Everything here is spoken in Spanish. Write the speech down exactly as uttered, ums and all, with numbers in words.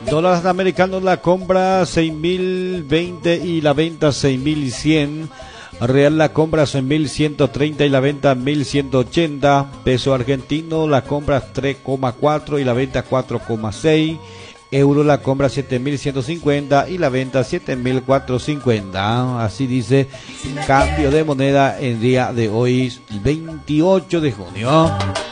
Dólares americanos, la compra seis mil veinte y la venta seis mil cien. Real, la compra seis mil ciento treinta y la venta mil ciento ochenta. Peso argentino, la compra tres coma cuatro y la venta cuatro coma seis. Euro, la compra siete mil ciento cincuenta y la venta siete mil cuatrocientos cincuenta. Así dice cambio de moneda en día de hoy, veintiocho de junio.